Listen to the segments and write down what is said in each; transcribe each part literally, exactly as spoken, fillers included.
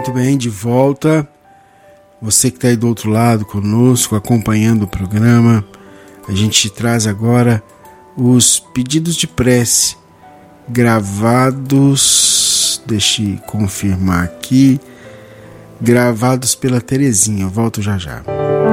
Muito bem, de volta. Você que está aí do outro lado conosco, acompanhando o programa, a gente traz agora os pedidos de prece gravados, deixe eu confirmar aqui, gravados pela Terezinha. Eu volto já já.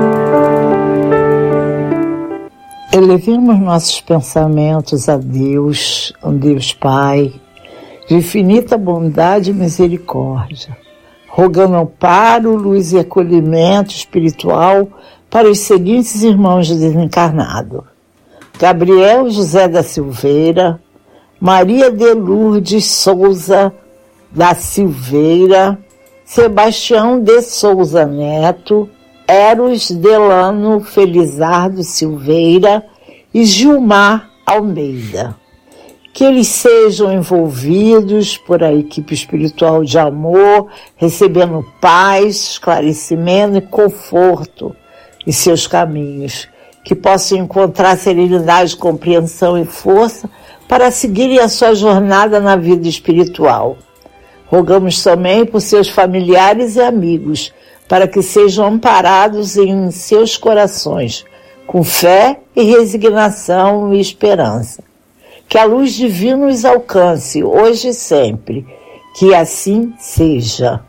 Elevemos nossos pensamentos a Deus, a Deus Pai, de infinita bondade e misericórdia, rogando amparo, luz e acolhimento espiritual para os seguintes irmãos desencarnados: Gabriel José da Silveira, Maria de Lourdes Souza da Silveira, Sebastião de Souza Neto, Eros Delano Felizardo Silveira e Gilmar Almeida. Que eles sejam envolvidos por a equipe espiritual de amor, recebendo paz, esclarecimento e conforto em seus caminhos. Que possam encontrar serenidade, compreensão e força para seguirem a sua jornada na vida espiritual. Rogamos também por seus familiares e amigos, para que sejam amparados em seus corações, com fé e resignação e esperança. Que a luz divina os alcance, hoje e sempre. Que assim seja.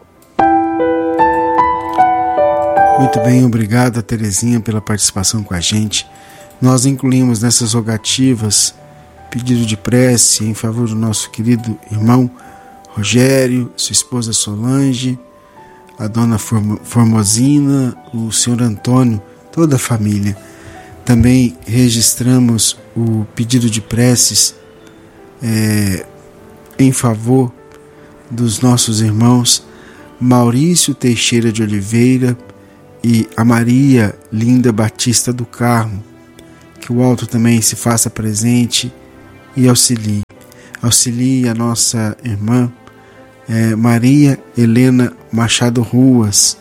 Muito bem, obrigado, Terezinha, pela participação com a gente. Nós incluímos nessas rogativas pedido de prece em favor do nosso querido irmão Rogério, sua esposa Solange, a dona Formosina, o senhor Antônio, toda a família. Também registramos o pedido de preces é, em favor dos nossos irmãos Maurício Teixeira de Oliveira e a Maria Linda Batista do Carmo. Que o alto também se faça presente e auxilie. Auxilie a nossa irmã é, Maria Helena Machado Ruas.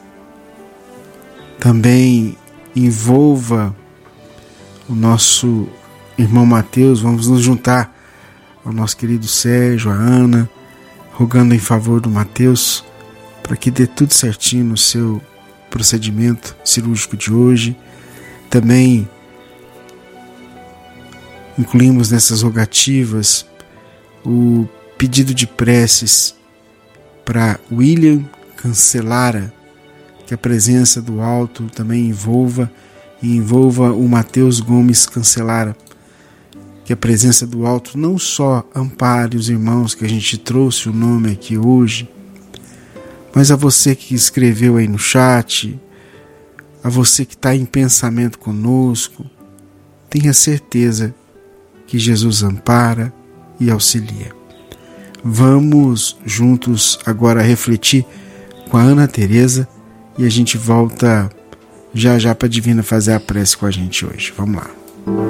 Também envolva o nosso irmão Mateus. Vamos nos juntar ao nosso querido Sérgio, a Ana, rogando em favor do Mateus para que dê tudo certinho no seu procedimento cirúrgico de hoje. Também incluímos nessas rogativas o pedido de preces para William Cancelara, que a presença do alto também envolva e envolva o Mateus Gomes Cancelara, que a presença do alto não só ampare os irmãos que a gente trouxe o nome aqui hoje, mas a você que escreveu aí no chat, a você que está em pensamento conosco, tenha certeza que Jesus ampara e auxilia. Vamos juntos agora refletir com a Ana Teresa e a gente volta já já para a Divina fazer a prece com a gente hoje. Vamos lá.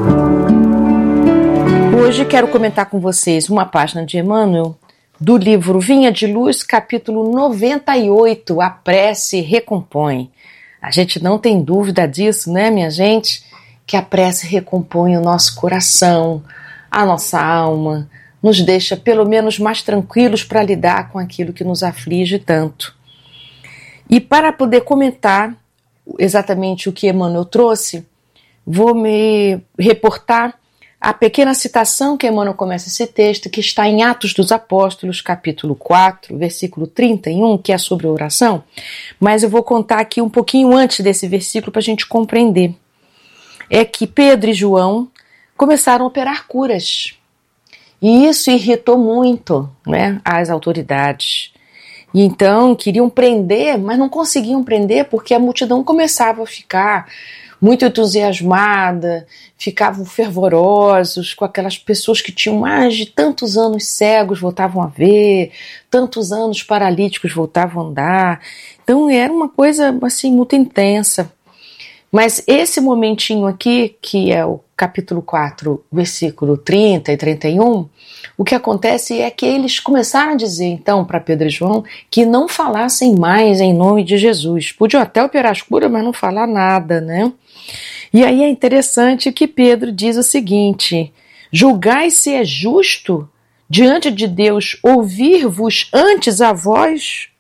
Hoje quero comentar com vocês uma página de Emmanuel do livro Vinha de Luz, capítulo noventa e oito, A Prece Recompõe. A gente não tem dúvida disso, né, minha gente? Que a prece recompõe o nosso coração, a nossa alma, nos deixa pelo menos mais tranquilos para lidar com aquilo que nos aflige tanto. E para poder comentar exatamente o que Emmanuel trouxe, vou me reportar a pequena citação que Emmanuel começa esse texto, que está em Atos dos Apóstolos, capítulo quatro, versículo trinta e um, que é sobre a oração, mas eu vou contar aqui um pouquinho antes desse versículo para a gente compreender. É que Pedro e João começaram a operar curas, e isso irritou muito, né, as autoridades. E então queriam prender, mas não conseguiam prender porque a multidão começava a ficar muito entusiasmada, ficavam fervorosos com aquelas pessoas que tinham mais de tantos anos cegos voltavam a ver, tantos anos paralíticos voltavam a andar. Então era uma coisa assim muito intensa. Mas esse momentinho aqui, que é o capítulo quatro, versículo trinta e trinta e um, o que acontece é que eles começaram a dizer, então, para Pedro e João, que não falassem mais em nome de Jesus. Podiam até operar as curas, mas não falar nada, né? E aí é interessante que Pedro diz o seguinte: julgai se é justo diante de Deus ouvir-vos antes a vós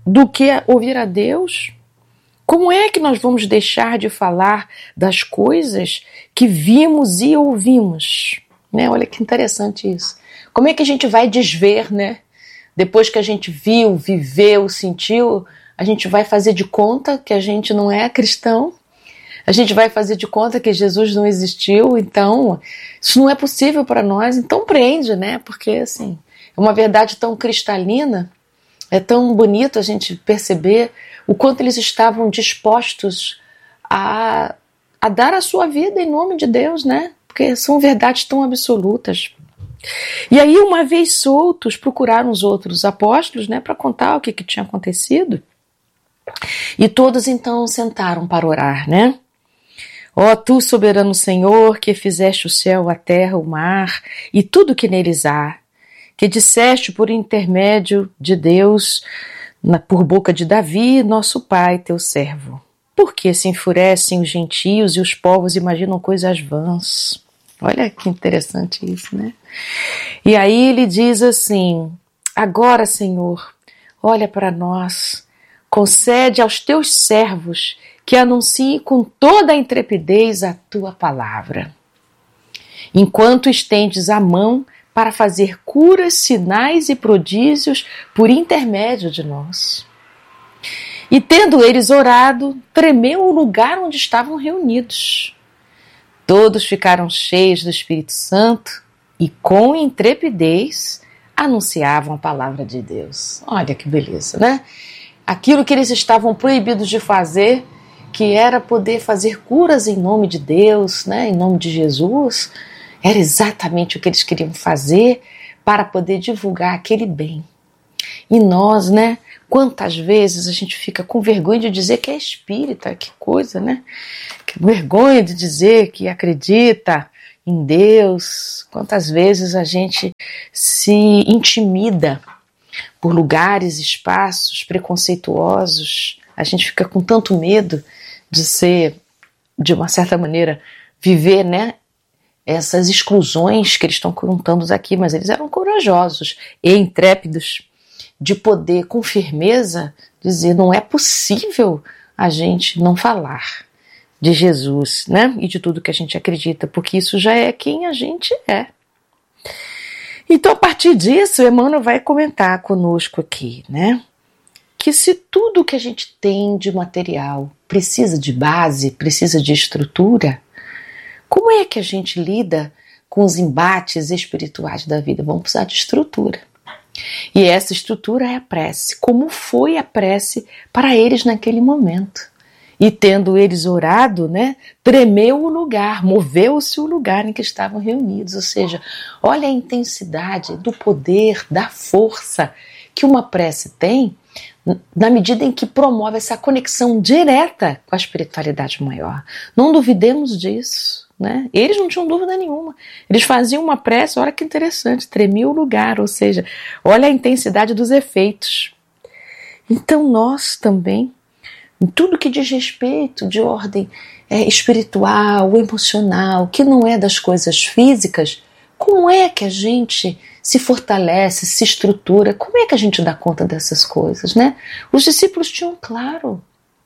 do que ouvir a Deus? Como é que nós vamos deixar de falar das coisas que vimos e ouvimos? Né? Olha que interessante isso. Como é que a gente vai desver, né? Depois que a gente viu, viveu, sentiu, a gente vai fazer de conta que a gente não é cristão? A gente vai fazer de conta que Jesus não existiu? Então, isso não é possível para nós. Então prende, né? Porque, assim, é uma verdade tão cristalina, é tão bonito a gente perceber o quanto eles estavam dispostos a, a dar a sua vida em nome de Deus, né? Porque são verdades tão absolutas. E aí, uma vez soltos, procuraram os outros apóstolos, né, para contar o que, que tinha acontecido. E todos então sentaram para orar, né? Ó, tu, soberano Senhor, que fizeste o céu, a terra, o mar e tudo que neles há, que disseste por intermédio de Deus, na, por boca de Davi, nosso pai, teu servo. Por que se enfurecem os gentios e os povos imaginam coisas vãs? Olha que interessante isso, né? E aí ele diz assim: agora, Senhor, olha para nós, concede aos teus servos que anunciem com toda a intrepidez a tua palavra, enquanto estendes a mão para fazer curas, sinais e prodígios por intermédio de nós. E tendo eles orado, tremeu o lugar onde estavam reunidos. Todos ficaram cheios do Espírito Santo e com intrepidez anunciavam a palavra de Deus. Olha que beleza, né? Aquilo que eles estavam proibidos de fazer, que era poder fazer curas em nome de Deus, né? Em nome de Jesus, era exatamente o que eles queriam fazer para poder divulgar aquele bem. E nós, né? Quantas vezes a gente fica com vergonha de dizer que é espírita, que coisa, né? Que vergonha de dizer que acredita em Deus. Quantas vezes a gente se intimida por lugares, espaços preconceituosos. A gente fica com tanto medo de ser, de uma certa maneira, viver, né? Essas exclusões que eles estão contando aqui, mas eles eram corajosos e intrépidos de poder, com firmeza, dizer: não é possível a gente não falar de Jesus, né? E de tudo que a gente acredita, porque isso já é quem a gente é. Então, a partir disso, Emmanuel vai comentar conosco aqui, né? Que se tudo que a gente tem de material precisa de base, precisa de estrutura, como é que a gente lida com os embates espirituais da vida? Vamos precisar de estrutura. E essa estrutura é a prece, como foi a prece para eles naquele momento. E tendo eles orado, né, tremeu o lugar, moveu-se o lugar em que estavam reunidos. Ou seja, olha a intensidade do poder, da força que uma prece tem, na medida em que promove essa conexão direta com a espiritualidade maior. Não duvidemos disso. Né? Eles não tinham dúvida nenhuma. Eles faziam uma prece, olha que interessante, tremia o lugar, ou seja, olha a intensidade dos efeitos. Então nós também, em tudo que diz respeito de ordem é, espiritual, emocional, que não é das coisas físicas, como é que a gente se fortalece, se estrutura, como é que a gente dá conta dessas coisas, né? Os discípulos tinham claro,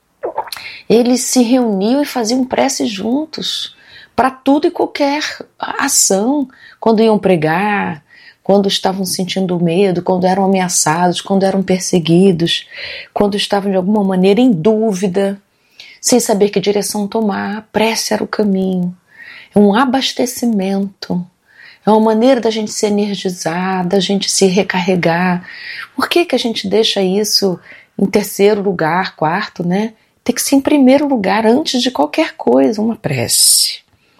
eles se reuniam e faziam prece juntos, para tudo e qualquer ação, quando iam pregar, quando estavam sentindo medo, quando eram ameaçados, quando eram perseguidos, quando estavam de alguma maneira em dúvida, sem saber que direção tomar, a prece era o caminho, é um abastecimento, é uma maneira da gente se energizar, da gente se recarregar. Por que que a gente deixa isso em terceiro lugar, quarto, né? Tem que ser em primeiro lugar, antes de qualquer coisa, uma prece.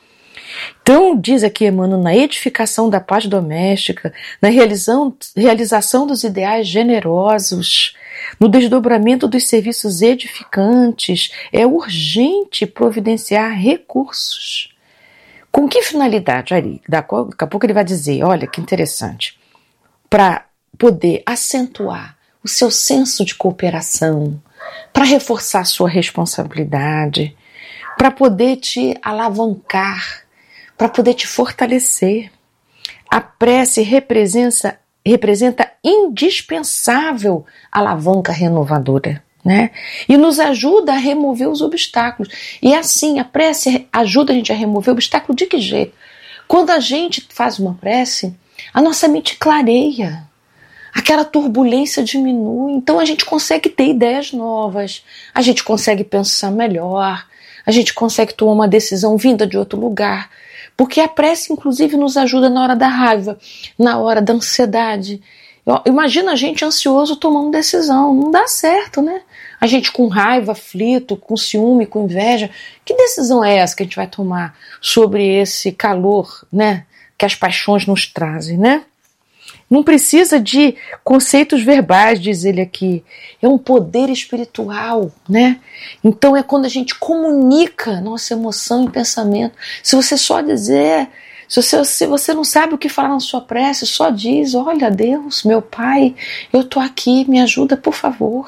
Então, diz aqui Emmanuel, na edificação da paz doméstica, na realização, realização dos ideais generosos, no desdobramento dos serviços edificantes, é urgente providenciar recursos. Com que finalidade? Ali, daqui a pouco ele vai dizer, olha que interessante, para poder acentuar o seu senso de cooperação, para reforçar sua responsabilidade, para poder te alavancar, para poder te fortalecer. A prece representa, representa indispensável alavanca renovadora, né? E nos ajuda a remover os obstáculos. E assim, a prece ajuda a gente a remover o obstáculo de que jeito? Quando a gente faz uma prece, a nossa mente clareia, aquela turbulência diminui, então a gente consegue ter ideias novas, a gente consegue pensar melhor, a gente consegue tomar uma decisão vinda de outro lugar, porque a prece inclusive nos ajuda na hora da raiva, na hora da ansiedade. Imagina a gente ansioso tomando decisão, não dá certo, né? A gente com raiva, aflito, com ciúme, com inveja, que decisão é essa que a gente vai tomar sobre esse calor, né, que as paixões nos trazem, né? Não precisa de conceitos verbais, diz ele aqui. É um poder espiritual, né? Então é quando a gente comunica nossa emoção e pensamento. Se você só dizer, se você, se você não sabe o que falar na sua prece, só diz, olha, Deus, meu Pai, eu estou aqui, me ajuda, por favor.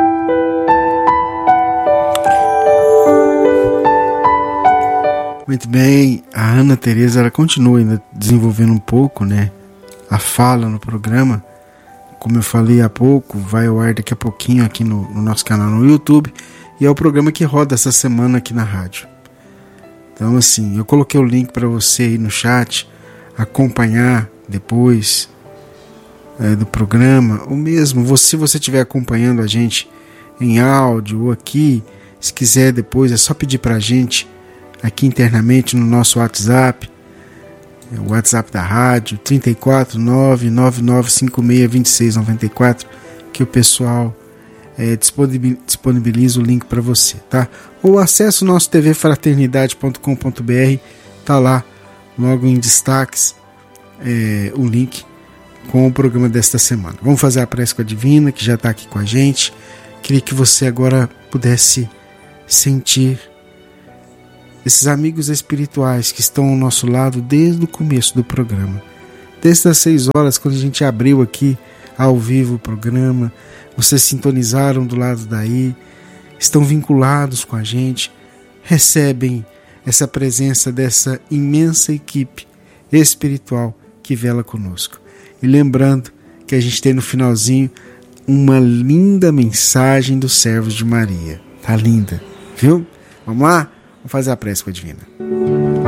Muito bem, a Ana Tereza, ela continua ainda desenvolvendo um pouco, né, a fala no programa. Como eu falei há pouco, vai ao ar daqui a pouquinho aqui no, no nosso canal no YouTube, e é o programa que roda essa semana aqui na rádio. Então assim, eu coloquei o link para você aí no chat, acompanhar depois é, do programa, ou mesmo você, se você estiver acompanhando a gente em áudio ou aqui, se quiser depois é só pedir para a gente aqui internamente no nosso WhatsApp, o WhatsApp da rádio, trinta e quatro, nove nove nove cinco seis, dois seis nove quatro, que o pessoal é, disponibiliza o link para você, tá? Ou acesse o nosso t v fraternidade ponto com ponto b r, tá lá, logo em destaques, é, o link com o programa desta semana. Vamos fazer a prece com a Divina, que já está aqui com a gente. Queria que você agora pudesse sentir esses amigos espirituais que estão ao nosso lado desde o começo do programa. Desde as seis horas, quando a gente abriu aqui ao vivo o programa, vocês sintonizaram do lado daí, estão vinculados com a gente, recebem essa presença dessa imensa equipe espiritual que vela conosco. E lembrando que a gente tem no finalzinho uma linda mensagem dos servos de Maria. Tá linda, viu? Vamos lá? Vamos fazer a prece com a Divina.